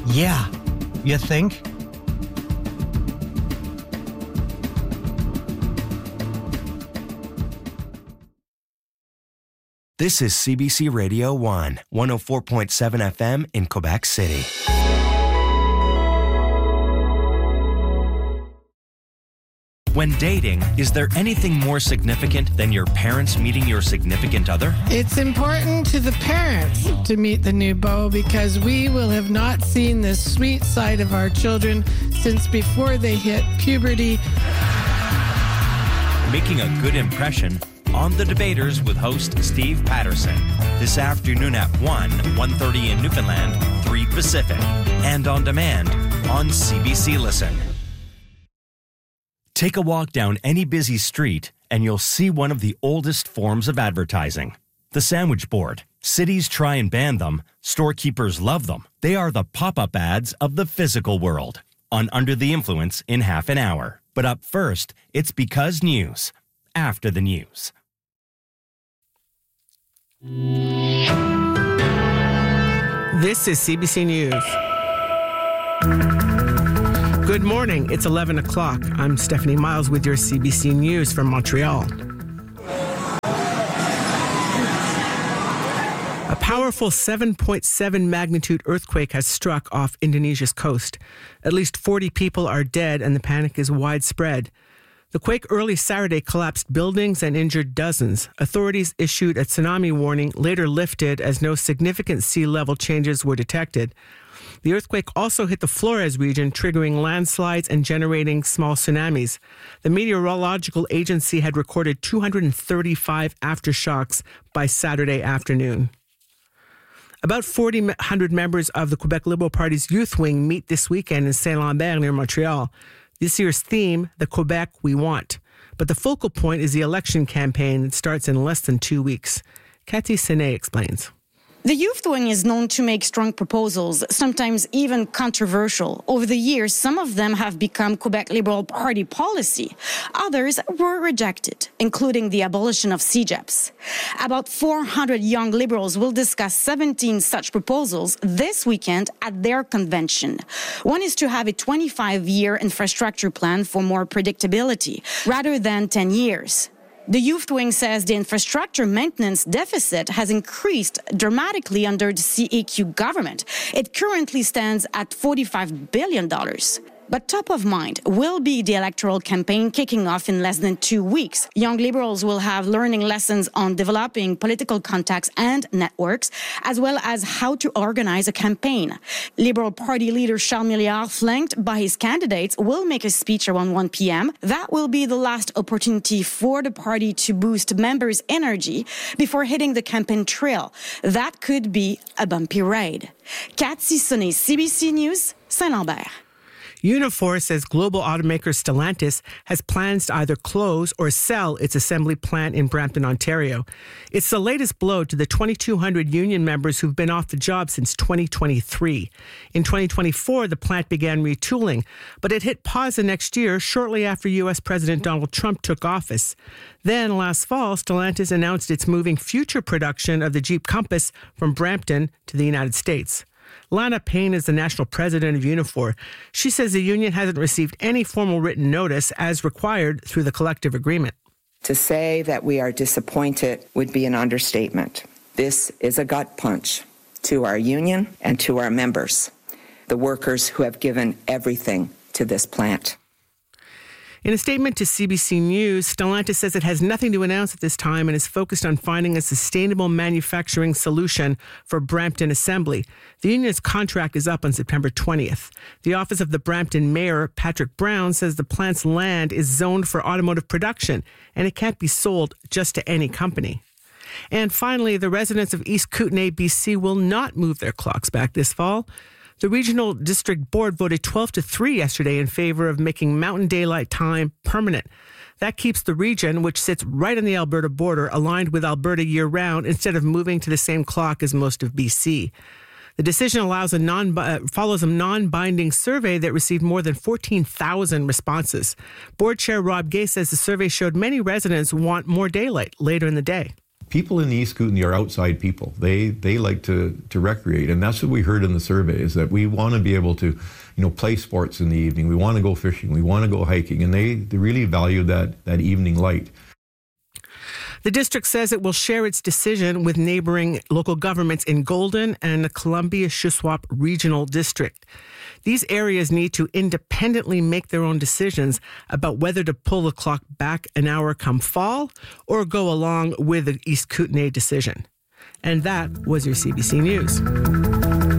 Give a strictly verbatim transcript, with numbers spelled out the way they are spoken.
Yeah, you think? This is C B C Radio one, one oh four point seven F M in Quebec City. When dating, is there anything more significant than your parents meeting your significant other? It's important to the parents to meet the new beau because we will have not seen the sweet side of our children since before they hit puberty. Making a good impression on The Debaters with host Steve Patterson. This afternoon at one, one thirty in Newfoundland, three Pacific. And on demand on C B C Listen. Take a walk down any busy street and you'll see one of the oldest forms of advertising. The sandwich board. Cities try and ban them. Storekeepers love them. They are the pop-up ads of the physical world. On Under the Influence in half an hour. But up first, it's Because News. After the news. This is C B C News. Good morning. It's eleven o'clock. I'm Stephanie Miles with your C B C News from Montreal. A powerful seven point seven magnitude earthquake has struck off Indonesia's coast. At least forty people are dead and the panic is widespread. The quake early Saturday collapsed buildings and injured dozens. Authorities issued a tsunami warning, later lifted as no significant sea level changes were detected. The earthquake also hit the Flores region, triggering landslides and generating small tsunamis. The Meteorological Agency had recorded two hundred thirty-five aftershocks by Saturday afternoon. About forty hundred members of the Quebec Liberal Party's youth wing meet this weekend in Saint-Lambert near Montreal. This year's theme, the Quebec we want. But the focal point is the election campaign that starts in less than two weeks. Cathy Sene explains. The youth wing is known to make strong proposals, sometimes even controversial. Over the years, some of them have become Quebec Liberal Party policy. Others were rejected, including the abolition of C G E P S. About four hundred young Liberals will discuss seventeen such proposals this weekend at their convention. One is to have a twenty-five-year infrastructure plan for more predictability, rather than ten years. The youth wing says the infrastructure maintenance deficit has increased dramatically under the C A Q government. It currently stands at forty-five billion dollars. But top of mind will be the electoral campaign kicking off in less than two weeks. Young Liberals will have learning lessons on developing political contacts and networks, as well as how to organize a campaign. Liberal Party leader Charles Milliard, flanked by his candidates, will make a speech around one p.m. That will be the last opportunity for the party to boost members' energy before hitting the campaign trail. That could be a bumpy ride. Cathy Sene, C B C News, Saint-Lambert. Unifor says global automaker Stellantis has plans to either close or sell its assembly plant in Brampton, Ontario. It's the latest blow to the twenty-two hundred union members who've been off the job since twenty twenty-three. In twenty twenty-four, the plant began retooling, but it hit pause the next year shortly after U S President Donald Trump took office. Then, last fall, Stellantis announced it's moving future production of the Jeep Compass from Brampton to the United States. Lana Payne is the national president of Unifor. She says the union hasn't received any formal written notice as required through the collective agreement. To say that we are disappointed would be an understatement. This is a gut punch to our union and to our members, the workers who have given everything to this plant. In a statement to C B C News, Stellantis says it has nothing to announce at this time and is focused on finding a sustainable manufacturing solution for Brampton Assembly. The union's contract is up on September twentieth. The office of the Brampton Mayor, Patrick Brown, says the plant's land is zoned for automotive production and it can't be sold just to any company. And finally, the residents of East Kootenay, B C will not move their clocks back this fall. The Regional District Board voted twelve to three yesterday in favor of making Mountain Daylight Time permanent. That keeps the region, which sits right on the Alberta border, aligned with Alberta year-round instead of moving to the same clock as most of B C. The decision allows a non, uh, follows a non-binding survey that received more than fourteen thousand responses. Board Chair Rob Gay says the survey showed many residents want more daylight later in the day. people in the East Kootenay are outside people. They they like to, to recreate, and that's what we heard in the survey, is that we want to be able to, you know, play sports in the evening. We want to go fishing. We want to go hiking, and they, they really value that, that evening light. The district says it will share its decision with neighboring local governments in Golden and the Columbia-Shuswap Regional District. These areas need to independently make their own decisions about whether to pull the clock back an hour come fall or go along with the East Kootenay decision. And that was your C B C News.